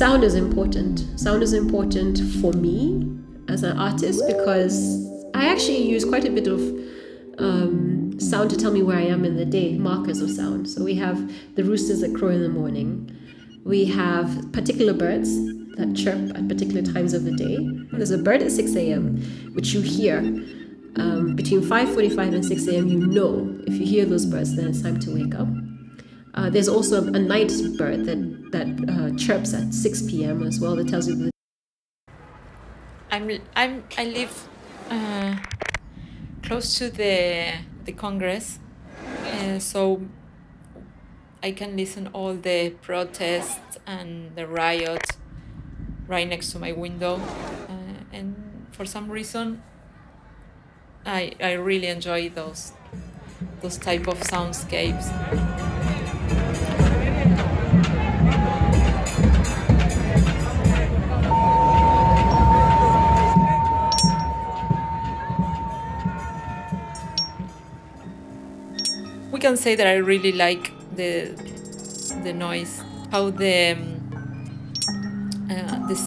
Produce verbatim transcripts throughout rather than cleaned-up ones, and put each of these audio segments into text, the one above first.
sound is important. Sound is important for me as an artist because I actually use quite a bit of um, sound to tell me where I am in the day, markers of sound. So we have the roosters that crow in the morning. We have particular birds that chirp at particular times of the day. There's a bird at six a.m. which you hear. Um, between five forty-five and six a.m. you know if you hear those birds, then it's time to wake up. Uh, there's also a night bird that, that uh, chirps at six p.m. as well that tells you the I'm I'm I live uh, close to the the Congress, uh, so I can listen all the protests and the riots right next to my window, uh, and for some reason, I I really enjoy those those type of soundscapes. We can say that I really like the the noise, how the um, uh, the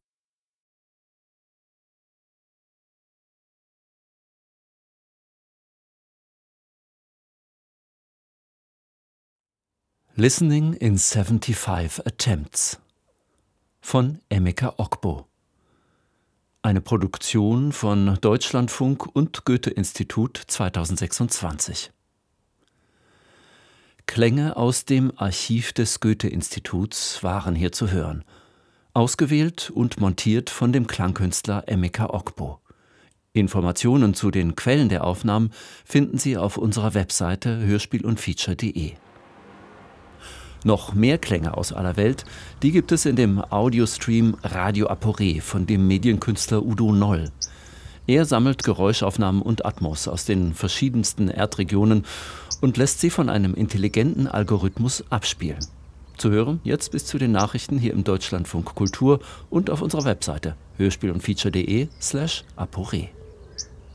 Listening in seventy-five Attempts von Emeka Ogbo. Eine Produktion von Deutschlandfunk und Goethe-Institut zweitausendsechsundzwanzig. Klänge aus dem Archiv des Goethe-Instituts waren hier zu hören. Ausgewählt und montiert von dem Klangkünstler Emeka Ogbo. Informationen zu den Quellen der Aufnahmen finden Sie auf unserer Webseite hörspiel und feature punkt de. Noch mehr Klänge aus aller Welt, die gibt es in dem Audiostream Radio Aporé von dem Medienkünstler Udo Noll. Er sammelt Geräuschaufnahmen und Atmos aus den verschiedensten Erdregionen und lässt sie von einem intelligenten Algorithmus abspielen. Zu hören jetzt bis zu den Nachrichten hier im Deutschlandfunk Kultur und auf unserer Webseite hörspiel und feature punkt de slash aporé.